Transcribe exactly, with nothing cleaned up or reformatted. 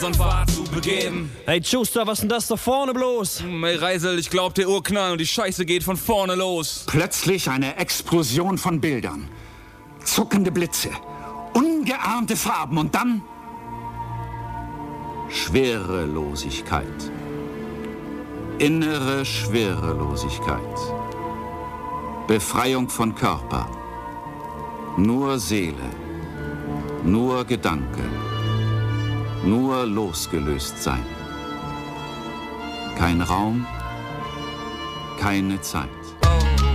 und Fahrt zu begeben. Hey Schuster, was denn das da vorne bloß? Hm, ey Reisel, ich glaub der Urknall und die Scheiße geht von vorne los. Plötzlich eine Explosion von Bildern. Zuckende Blitze, ungeahnte Farben und dann Schwerelosigkeit. Innere Schwerelosigkeit. Befreiung von Körper. Nur Seele. Nur Gedanke. Nur losgelöst sein. Kein Raum, keine Zeit.